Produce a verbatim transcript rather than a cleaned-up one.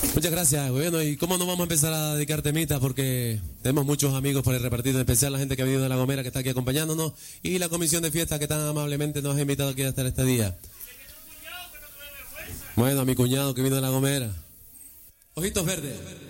Muchas gracias. Bueno, ¿y cómo no vamos a empezar a dedicar temitas? Porque tenemos muchos amigos por el repartido, en especial la gente que ha venido de La Gomera, que está aquí acompañándonos, y la comisión de fiesta que tan amablemente nos ha invitado aquí a estar este día. Bueno, a mi cuñado que vino de La Gomera. Ojitos verdes.